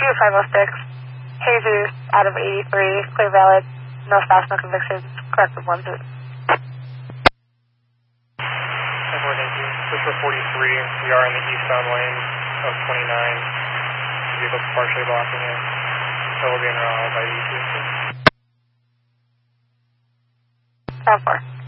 506. Jesus out of 83, clear valid, no stops, no convictions, corrected 1 2. 10-4, thank you. Push for 43, we are in the eastbound lane of 29. Vehicle's partially blocking it. So we'll be in route by E2. 10-4.